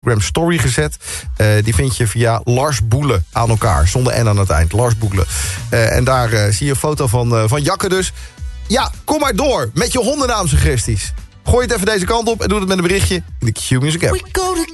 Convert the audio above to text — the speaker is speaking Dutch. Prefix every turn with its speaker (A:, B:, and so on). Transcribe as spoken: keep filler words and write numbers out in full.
A: Instagram story gezet. Uh, die vind je via Lars Boelen aan elkaar. Zonder N aan het eind. Lars Boelen. Uh, en daar uh, zie je een foto van, uh, van Jakke dus. Ja, kom maar door met je hondennaamsuggesties. Gooi het even deze kant op en doe het met een berichtje in de Q-Music app.